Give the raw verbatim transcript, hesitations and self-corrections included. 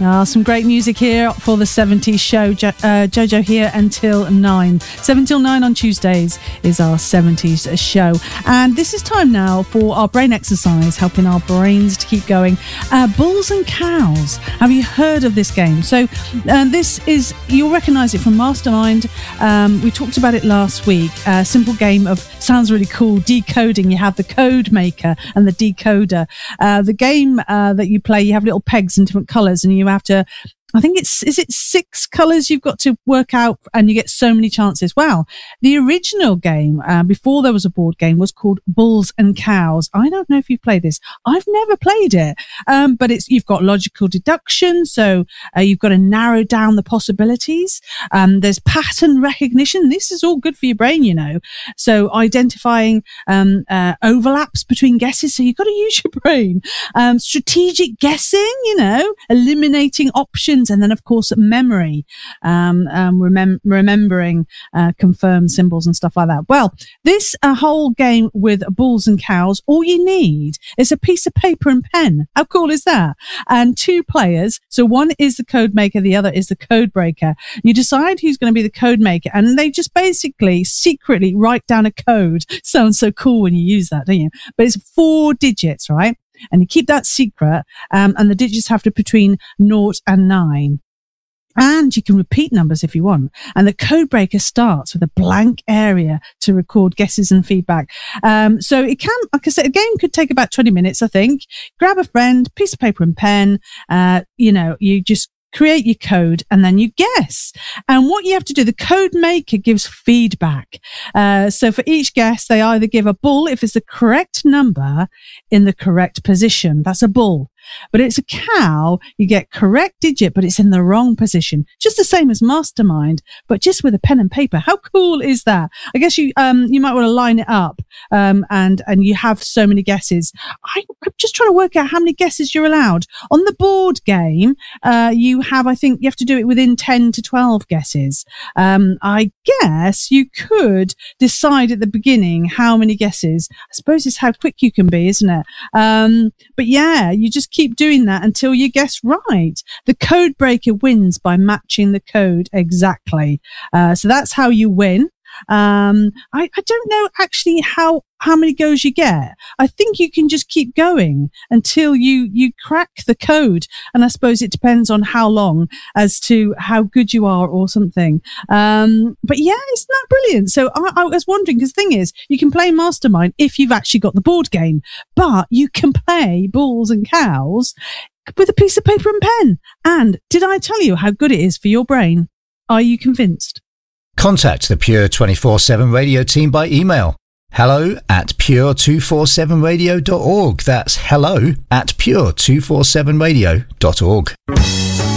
Uh, some great music here for the seventies show. Jo- uh, Jojo here until nine. seven till nine on Tuesdays is our seventies show. And this is time now for our brain exercise, helping our brains to keep going. Uh, Bulls and Cows. Have you heard of this game? So uh, this is, you'll recognise it from Mastermind. Um, we talked about it last week. A simple game of, sounds really cool, decoding. You have the code maker and the decoder. Uh, the game uh, that you play, you have little pegs in different colours, and you have to, I think it's, is it six colours you've got to work out, and you get so many chances. Well, the original game, uh, before there was a board game, was called Bulls and Cows. I don't know if you've played this. I've never played it. Um, but it's, you've got logical deduction. So uh, you've got to narrow down the possibilities. Um, there's pattern recognition. This is all good for your brain, you know. So identifying, um, uh, overlaps between guesses. So you've got to use your brain. Um, strategic guessing, you know, eliminating options. And then, of course, memory, um, um, remem- remembering uh, confirmed symbols and stuff like that. Well, this uh, whole game with Bulls and Cows, all you need is a piece of paper and pen. How cool is that? And two players. So one is the code maker, the other is the code breaker. You decide who's going to be the code maker, and they just basically secretly write down a code. Sounds so cool when you use that, don't you? But it's four digits, right? And you keep that secret, um, and the digits have to be between naught and nine. And you can repeat numbers if you want. And the code breaker starts with a blank area to record guesses and feedback. Um, so it can, like I said, a game could take about twenty minutes, I think. Grab a friend, piece of paper and pen. Uh, you know, you just create your code and then you guess. And what you have to do, the code maker gives feedback. Uh, so for each guess, they either give a bull if it's the correct number in the correct position. That's a bull. But it's a cow, you get correct digit, but it's in the wrong position. Just the same as Mastermind, but just with a pen and paper. How cool is that? I guess you um you might want to line it up, um and and you have so many guesses. I, I'm just trying to work out how many guesses you're allowed. On the board game, uh you have, I think you have to do it within ten to twelve guesses. Um I guess you could decide at the beginning how many guesses. I suppose it's how quick you can be, isn't it? Um but yeah, you just keep doing that until you guess right. The code breaker wins by matching the code exactly. Uh, so that's how you win. Um, I, I don't know actually how, how many goes you get. I think you can just keep going until you, you crack the code. And I suppose it depends on how long as to how good you are or something. Um, but yeah, isn't that brilliant? So I, I was wondering, because the thing is, you can play Mastermind if you've actually got the board game, but you can play Bulls and Cows with a piece of paper and pen. And did I tell you how good it is for your brain? Are you convinced? Contact the Pure twenty-four seven radio team by email. Hello at pure two forty-seven radio dot org. That's hello at pure two forty-seven radio dot org.